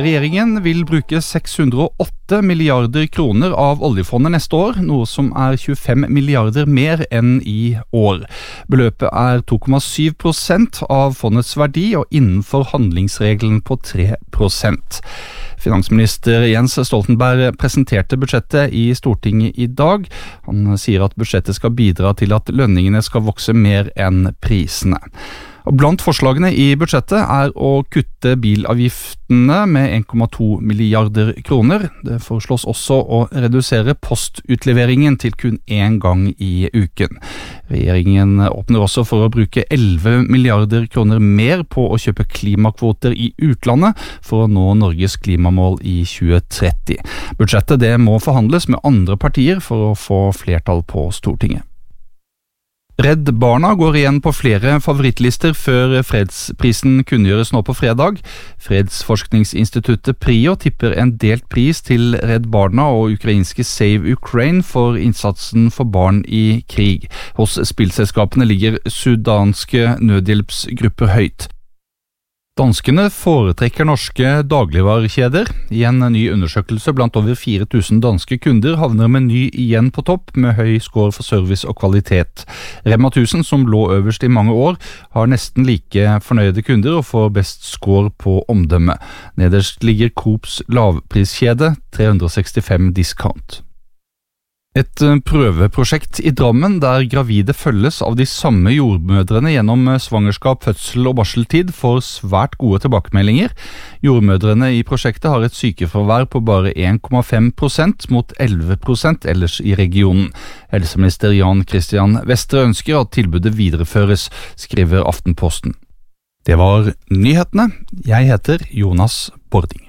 Regjeringen vil bruke 608 milliarder kroner av oljefondet neste år, noe som er 25 milliarder mer enn i år. Beløpet er 2,7% av fondets verdi og innenfor handlingsregelen på 3%. Finansminister Jens Stoltenberg presenterte budsjettet i Stortinget i dag. Han sier at budsjettet skal bidra til at lønningene skal vokse mer enn prisene. Og blant forslagene i budsjettet er å kutte bilavgiftene med 1,2 milliarder kroner. Det foreslås også å redusere postutleveringen til kun én gang i uken. Regjeringen åpner også for å bruke 11 milliarder kroner mer på å kjøpe klimakvoter i utlandet for å nå Norges klimamål i 2030. Budsjettet det må forhandles med andre partier for å få flertall på Stortinget. Redd Barna går igjen på flere favorittlister før fredsprisen kunngjøres nå på fredag. Fredsforskningsinstituttet PRIO tipper en delt pris til Redd Barna og ukrainske Save Ukraine for innsatsen for barn i krig. Hos spillselskapene ligger sudanske nødhjelpsgrupper høyt. Danskene foretrekker norske dagligvarekjeder. I en ny undersøkelse blant over 4000 danske kunder havner Meny igjen på topp med høy score for service og kvalitet. Rema 1000, som lå øverst i mange år, har nesten like fornøyde kunder og får best score på omdømme. Nederst ligger Coops lavpriskjede, 365 discount. Et prøveprosjekt i Drammen der gravide følges av de samme jordmødrene gjennom svangerskap, fødsel og barseltid får svært gode tilbakemeldinger. Jordmødrene i prosjektet har et sykefravær på bare 1,5% mot 11% ellers i regionen. Helseminister Jan Christian Vestre ønsker at tilbudet videreføres, skriver Aftenposten. Det var nyhetene. Jeg heter Jonas Bording.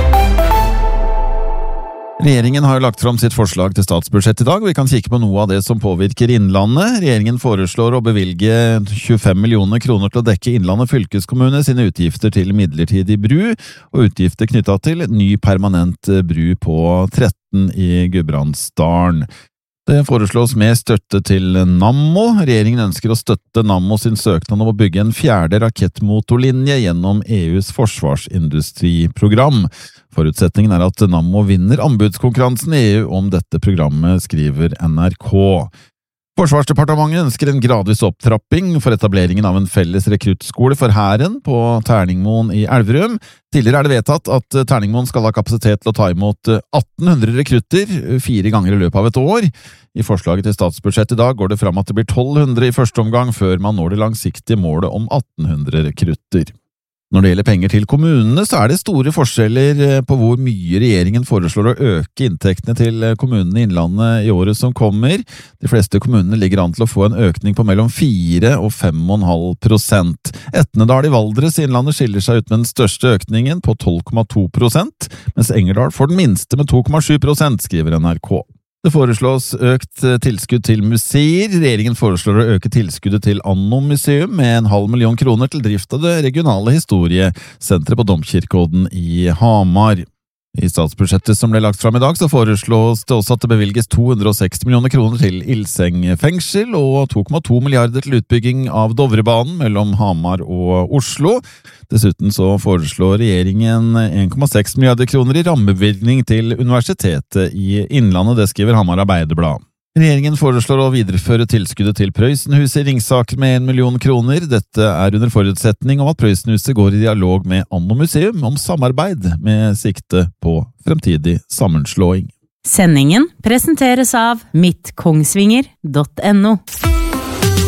Regjeringen har lagt fram sitt forslag til statsbudsjett i dag, og vi kan kikke på noe av det som påvirker Innlandet. Regjeringen foreslår å bevilge 25 millioner kroner til å dekke Innlandet fylkeskommune sine utgifter til midlertidig bru, og utgifter knyttet til ny permanent bru på 13 i Gudbrandsdalen. Det foreslås mer støtte til Nammo. Regjeringen ønsker å støtte Nammo sin søknad om å bygge en 4. rakettmotorlinje gjennom EUs forsvarsindustriprogram. Forutsetningen er at Nammo vinner anbudskonkurransen i EU om dette programmet, skriver NRK. Forsvarsdepartementet ønsker en gradvis opptrapping for etableringen av en felles rekruttskole for Hæren på Terningmoen i Elverum. Tidligere er det vedtatt at Terningmoen skal ha kapasitet til å ta imot 1800 rekrutter 4 ganger i løpet av et år. I forslaget til statsbudsjett i dag går det fram at det blir 1200 i første omgang før man når det langsiktige målet om 1800 rekrutter. Når det gjelder penger til kommunene, så er det store forskjeller på hvor mye regjeringen foreslår å øke inntektene til kommunene i Innlandet i året som kommer. De fleste kommunene ligger an til å få en økning på mellom 4 og 5,5%. Etnedal i Valdres i Innlandet skiller seg ut med den største økningen på 12,2%, mens Engerdal får den minste med 2,7%, skriver NRK. Det foreslås økt tilskudd til museer. Regjeringen foreslår å øke tilskuddet til Anno museum med 500 000 kroner til drift av det regionale historiesenteret på Domkirkeodden i Hamar. I statsbudsjettet som ble lagt fram i dag, så foreslås det også at det bevilges 260 millioner kroner til Ilseng fengsel og 2,2 milliarder til utbygging av Dovrebanen mellom Hamar og Oslo. Dessuten så foreslår regjeringen 1,6 milliarder kroner i rammebevilgning til Universitetet i Innlandet, det skriver Hamar Arbeiderblad. Regjeringen foreslår å videreføre tilskuddet til Prøysenhuset i Ringsaker med 1 million kroner. Dette er under forutsetning om at Prøysenhuset går i dialog med Anno museum om samarbeid med sikte på fremtidig sammenslåing. Sendingen presenteres av mittkongsvinger.no.